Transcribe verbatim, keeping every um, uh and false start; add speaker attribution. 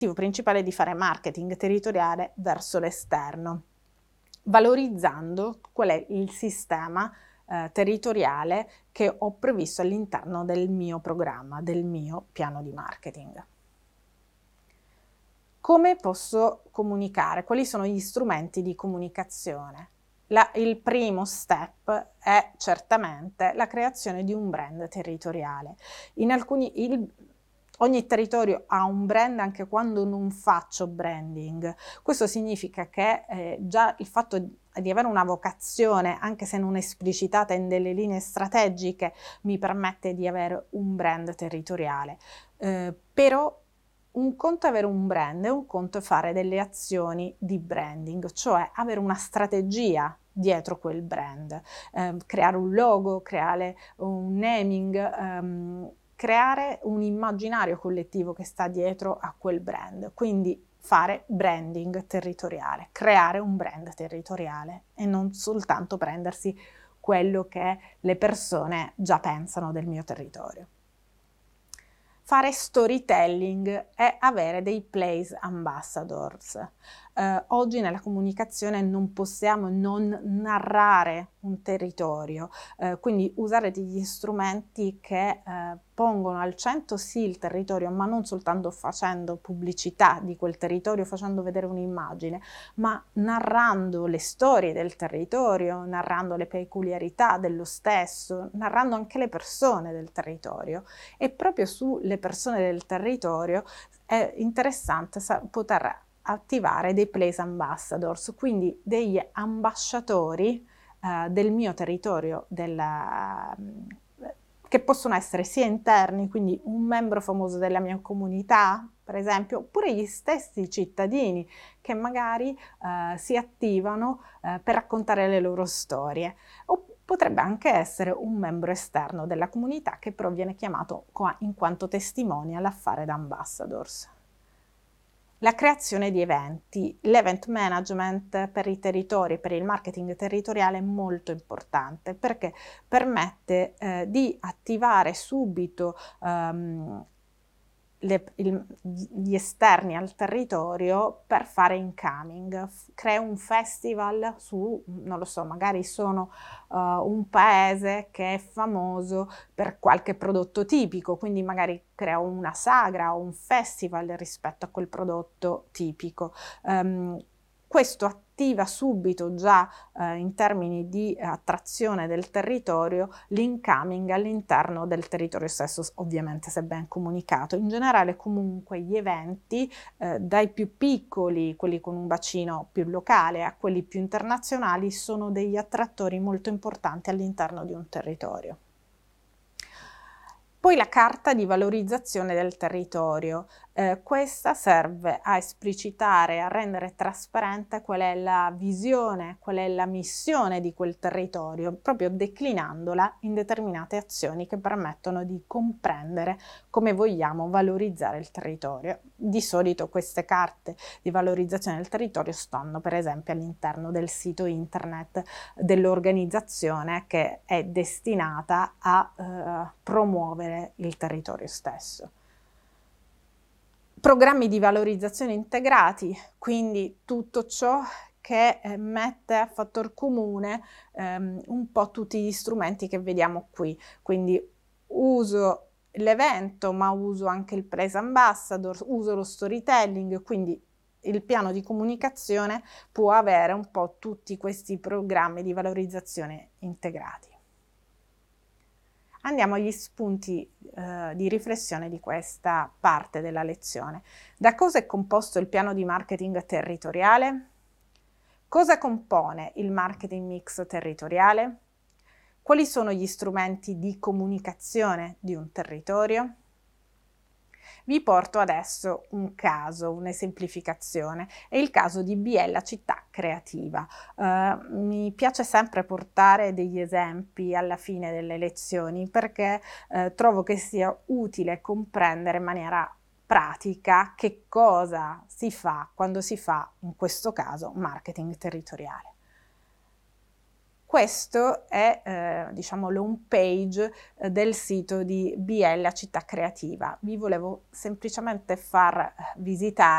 Speaker 1: l'obiettivo principale è di fare marketing territoriale verso l'esterno, valorizzando qual è il sistema eh, territoriale che ho previsto all'interno del mio programma, del mio piano di marketing. Come posso comunicare? Quali sono gli strumenti di comunicazione? La, il primo step è certamente la creazione di un brand territoriale. In alcuni, il, ogni territorio ha un brand anche quando non faccio branding. Questo significa che eh, già il fatto di avere una vocazione, anche se non esplicitata in delle linee strategiche, mi permette di avere un brand territoriale. Eh, però un conto è avere un brand e un conto è fare delle azioni di branding, cioè avere una strategia dietro quel brand, eh, creare un logo, creare un naming, ehm, creare un immaginario collettivo che sta dietro a quel brand, quindi fare branding territoriale, creare un brand territoriale e non soltanto prendersi quello che le persone già pensano del mio territorio. Fare storytelling è avere dei place ambassadors. Eh, oggi nella comunicazione non possiamo non narrare un territorio, eh, quindi usare degli strumenti che eh, pongono al centro sì il territorio, ma non soltanto facendo pubblicità di quel territorio, facendo vedere un'immagine, ma narrando le storie del territorio, narrando le peculiarità dello stesso, narrando anche le persone del territorio. E proprio sulle persone del territorio è interessante poter attivare dei place ambassadors, quindi degli ambasciatori eh, del mio territorio, della, che possono essere sia interni, quindi un membro famoso della mia comunità, per esempio, oppure gli stessi cittadini che magari eh, si attivano eh, per raccontare le loro storie. O potrebbe anche essere un membro esterno della comunità che però viene chiamato in quanto testimonial a fare da ambassadors. La creazione di eventi, l'event management per i territori, per il marketing territoriale è molto importante perché permette eh, di attivare subito um, le, il, gli esterni al territorio per fare incoming. Crea un festival su, non lo so, magari sono uh, un paese che è famoso per qualche prodotto tipico, quindi magari crea una sagra o un festival rispetto a quel prodotto tipico. Um, questo attiva subito già eh, in termini di attrazione del territorio l'incoming all'interno del territorio stesso, ovviamente se ben comunicato. In generale comunque gli eventi eh, dai più piccoli, quelli con un bacino più locale, a quelli più internazionali sono degli attrattori molto importanti all'interno di un territorio. Poi la carta di valorizzazione del territorio. Eh, questa serve a esplicitare, a rendere trasparente qual è la visione, qual è la missione di quel territorio, proprio declinandola in determinate azioni che permettono di comprendere come vogliamo valorizzare il territorio. Di solito queste carte di valorizzazione del territorio stanno per esempio all'interno del sito internet dell'organizzazione che è destinata a eh, promuovere il territorio stesso. Programmi di valorizzazione integrati, quindi tutto ciò che eh, mette a fattor comune ehm, un po' tutti gli strumenti che vediamo qui, quindi uso l'evento ma uso anche il place ambassador, uso lo storytelling, quindi il piano di comunicazione può avere un po' tutti questi programmi di valorizzazione integrati. Andiamo agli spunti eh, di riflessione di questa parte della lezione. Da cosa è composto il piano di marketing territoriale? Cosa compone il marketing mix territoriale? Quali sono gli strumenti di comunicazione di un territorio? Vi porto adesso un caso, un'esemplificazione, è il caso di Biella Città Creativa. Uh, mi piace sempre portare degli esempi alla fine delle lezioni perché uh, trovo che sia utile comprendere in maniera pratica che cosa si fa quando si fa, in questo caso, marketing territoriale. Questo è eh, diciamo l'home page eh, del sito di B L a Città Creativa. Vi volevo semplicemente far visitare